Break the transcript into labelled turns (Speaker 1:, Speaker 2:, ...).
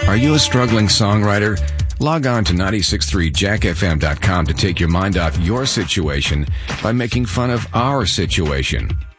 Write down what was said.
Speaker 1: Are you a struggling songwriter? Log on to 963jackfm.com to take your mind off your situation by making fun of our situation.